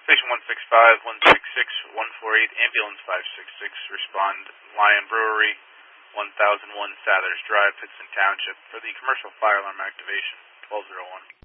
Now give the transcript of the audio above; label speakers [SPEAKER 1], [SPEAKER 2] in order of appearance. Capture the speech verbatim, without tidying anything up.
[SPEAKER 1] Station one six five, one six six, one four eight, Ambulance five six six, respond Lion Brewery, one thousand one Sathers Drive, Pittston Township, for the commercial fire alarm activation, twelve oh one.